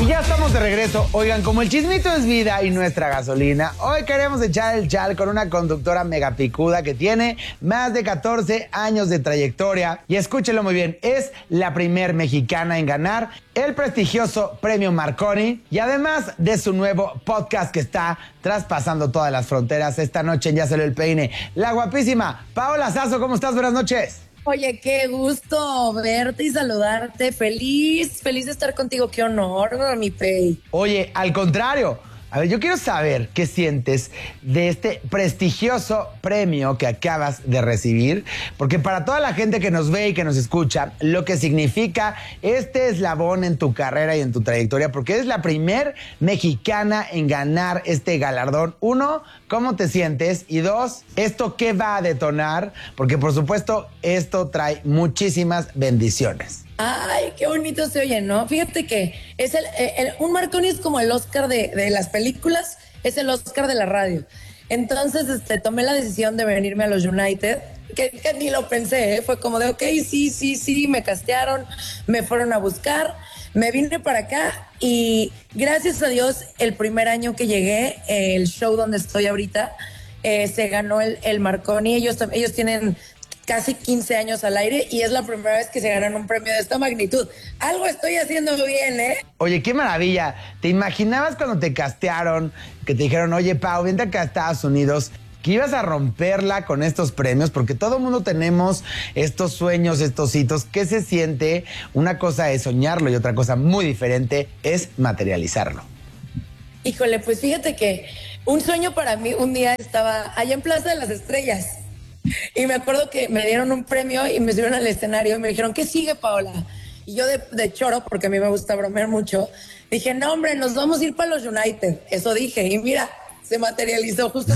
Y ya estamos de regreso. Oigan, como el chismito es vida y nuestra gasolina, hoy queremos echar el chal con una conductora mega picuda que tiene más de 14 años de trayectoria. Y escúchenlo muy bien, es la primer mexicana en ganar el prestigioso premio Marconi. Y además de su nuevo podcast que está traspasando todas las fronteras, esta noche en Ya Salió el Peine, la guapísima Paola Sasso. ¿Cómo estás? Buenas noches. Oye, qué gusto verte y saludarte. Feliz de estar contigo. Qué honor, mi Pei. Oye, al contrario. A ver, yo quiero saber qué sientes de este prestigioso premio que acabas de recibir, porque para toda la gente que nos ve y que nos escucha, lo que significa este eslabón en tu carrera y en tu trayectoria, porque eres la primer mexicana en ganar este galardón. Uno, ¿cómo te sientes? Y dos, ¿esto qué va a detonar? Porque por supuesto, esto trae muchísimas bendiciones. Ay, qué bonito se oye, ¿no? Fíjate que es un Marconi es como el Oscar de las películas, es el Oscar de la radio. Entonces, tomé la decisión de venirme a los United, que ni lo pensé, ¿eh? Fue como de, ok, sí, me castearon, me fueron a buscar, me vine para acá y gracias a Dios, el primer año que llegué, el show donde estoy ahorita, se ganó el Marconi. Ellos tienen casi 15 años al aire y es la primera vez que se ganan un premio de esta magnitud. Algo estoy haciendo bien, ¿eh? Oye, qué maravilla. ¿Te imaginabas cuando te castearon, que te dijeron, oye, Pau, vente acá a Estados Unidos, que ibas a romperla con estos premios? Porque todo el mundo tenemos estos sueños, estos hitos. ¿Qué se siente? Una cosa es soñarlo y otra cosa muy diferente es materializarlo. Híjole, pues fíjate que un sueño para mí, un día estaba allá en Plaza de las Estrellas y me acuerdo que me dieron un premio y me subieron al escenario y me dijeron, ¿qué sigue, Paola? Y yo de choro, porque a mí me gusta bromear mucho, dije, no, hombre, nos vamos a ir para los United. Eso dije, y mira, se materializó justo.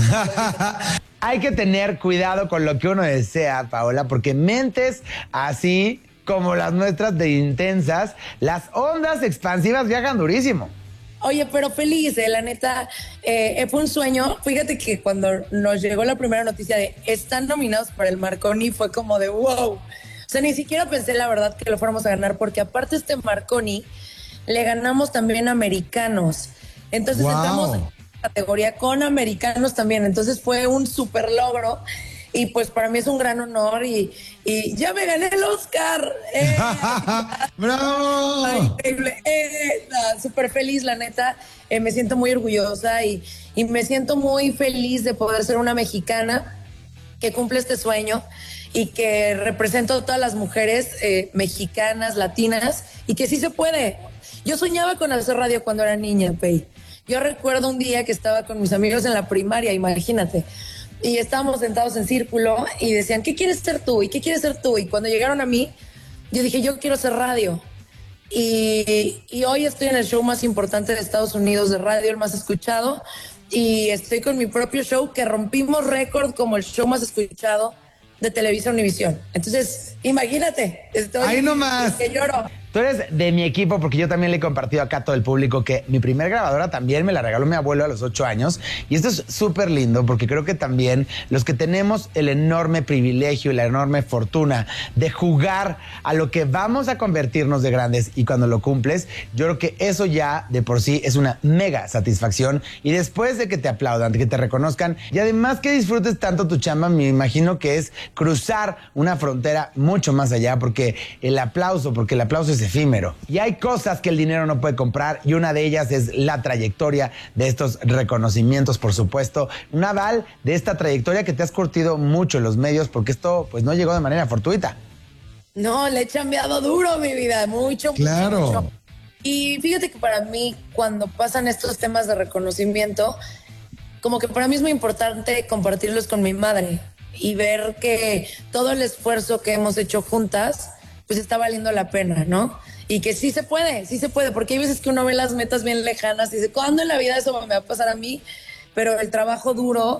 Hay que tener cuidado con lo que uno desea, Paola, porque mentes así como las nuestras de intensas, las ondas expansivas viajan durísimo. Oye, pero feliz, la neta, fue un sueño. Fíjate que cuando nos llegó la primera noticia de están nominados para el Marconi, fue como de wow. O sea, ni siquiera pensé la verdad que lo fuéramos a ganar, porque aparte este Marconi le ganamos también a americanos. Entonces entramos en categoría con americanos también. Entonces fue un súper logro. Y pues para mí es un gran honor y ya me gané el Oscar. ¡Bravo! Increíble. Súper feliz, la neta. Me siento muy orgullosa y me siento muy feliz de poder ser una mexicana que cumple este sueño y que represento a todas las mujeres mexicanas, latinas, y que sí se puede. Yo soñaba con hacer radio cuando era niña, Pei. Yo recuerdo un día que estaba con mis amigos en la primaria, imagínate. Y estábamos sentados en círculo y decían, ¿qué quieres ser tú? ¿Y qué quieres ser tú? Y cuando llegaron a mí, yo dije, yo quiero hacer radio. Y hoy estoy en el show más importante de Estados Unidos de radio, el más escuchado. Y estoy con mi propio show que rompimos récord como el show más escuchado de Televisa Univisión. Entonces, imagínate, estoy... ¡Ahí nomás! Que lloro. Tú eres de mi equipo porque yo también le he compartido acá a todo el público que mi primer grabadora también me la regaló mi abuelo a los 8 años. Y esto es súper lindo porque creo que también los que tenemos el enorme privilegio y la enorme fortuna de jugar a lo que vamos a convertirnos de grandes y cuando lo cumples, yo creo que eso ya de por sí es una mega satisfacción. Y después de que te aplaudan, de que te reconozcan y además que disfrutes tanto tu chamba, me imagino que es cruzar una frontera mucho más allá porque el aplauso es efímero. Y hay cosas que el dinero no puede comprar y una de ellas es la trayectoria de estos reconocimientos, por supuesto. Un aval de esta trayectoria que te has curtido mucho en los medios porque esto pues no llegó de manera fortuita. No, le he chambeado duro mi vida, mucho. Claro. Mucho. Y fíjate que para mí cuando pasan estos temas de reconocimiento, como que para mí es muy importante compartirlos con mi madre y ver que todo el esfuerzo que hemos hecho juntas pues está valiendo la pena, ¿no? Y que sí se puede, porque hay veces que uno ve las metas bien lejanas y dice, ¿cuándo en la vida eso me va a pasar a mí? Pero el trabajo duro,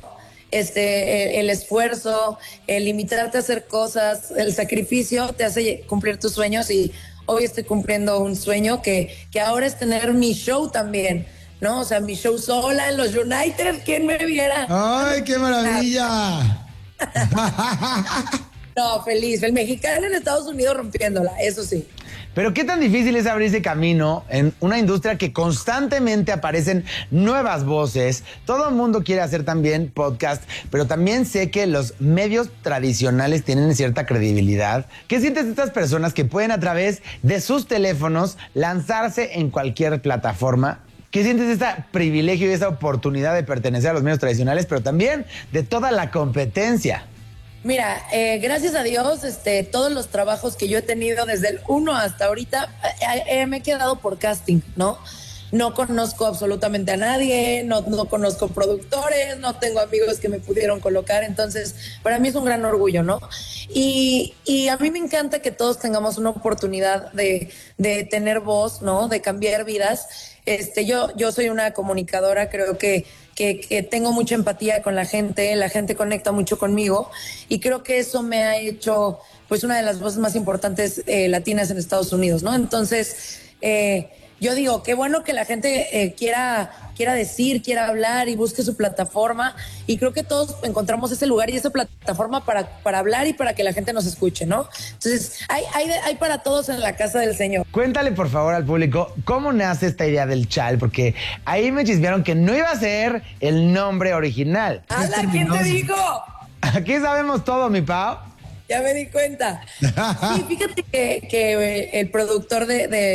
el esfuerzo, el limitarte a hacer cosas, el sacrificio te hace cumplir tus sueños y hoy estoy cumpliendo un sueño que ahora es tener mi show también, ¿no? O sea, mi show sola en los United, ¿quién me viera? ¡Ay, qué maravilla! No, feliz. El mexicano en Estados Unidos rompiéndola, eso sí. Pero qué tan difícil es abrirse camino en una industria que constantemente aparecen nuevas voces. Todo el mundo quiere hacer también podcast, pero también sé que los medios tradicionales tienen cierta credibilidad. ¿Qué sientes de estas personas que pueden a través de sus teléfonos lanzarse en cualquier plataforma? ¿Qué sientes de este privilegio y esta oportunidad de pertenecer a los medios tradicionales, pero también de toda la competencia? Mira, gracias a Dios, todos los trabajos que yo he tenido desde el 1 hasta ahorita, me he quedado por casting, ¿no? No conozco absolutamente a nadie, no conozco productores, no tengo amigos que me pudieron colocar, entonces para mí es un gran orgullo, ¿no? Y a mí me encanta que todos tengamos una oportunidad de tener voz, ¿no? De cambiar vidas. Yo soy una comunicadora, creo que tengo mucha empatía con la gente conecta mucho conmigo y creo que eso me ha hecho pues una de las voces más importantes latinas en Estados Unidos, ¿no? Entonces, yo digo, qué bueno que la gente quiera decir, quiera hablar y busque su plataforma y creo que todos encontramos ese lugar y esa plataforma para hablar y para que la gente nos escuche, ¿no? Entonces, hay para todos en la casa del Señor. Cuéntale, por favor, al público cómo nace esta idea del chal, porque ahí me chismearon que no iba a ser el nombre original. ¡Hala! ¿Quién te dijo? Aquí sabemos todo, mi Pau. Ya me di cuenta. Sí, fíjate que el productor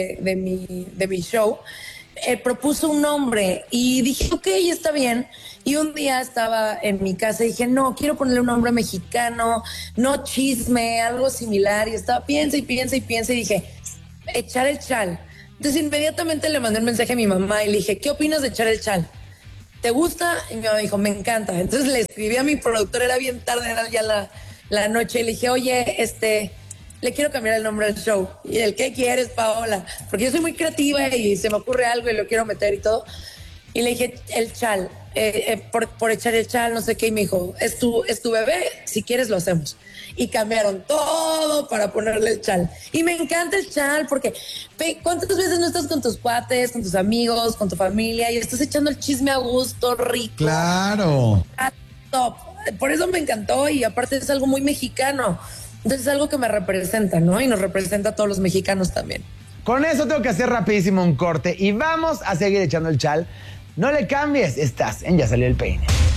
de mi show propuso un nombre y dije, ok, está bien. Y un día estaba en mi casa y dije, no, quiero ponerle un nombre mexicano, no chisme, algo similar. Y estaba, piensa y dije, echar el chal. Entonces inmediatamente le mandé un mensaje a mi mamá y le dije, ¿qué opinas de echar el chal? ¿Te gusta? Y mi mamá dijo, me encanta. Entonces le escribí a mi productor, era bien tarde, era ya la noche, y le dije, oye, le quiero cambiar el nombre del show. Y el, ¿qué quieres, Paola? Porque yo soy muy creativa y se me ocurre algo y lo quiero meter y todo. Y le dije, el chal, por echar el chal, no sé qué. Y me dijo, es tu bebé, si quieres lo hacemos. Y cambiaron todo para ponerle el chal. Y me encanta el chal porque ¿cuántas veces no estás con tus cuates, con tus amigos, con tu familia y estás echando el chisme a gusto, rico? Claro. Top. Por eso me encantó y aparte es algo muy mexicano. Entonces es algo que me representa, ¿no? Y nos representa a todos los mexicanos también. Con eso tengo que hacer rapidísimo un corte y vamos a seguir echando el chal. No le cambies, estás en Ya Salió el Peine.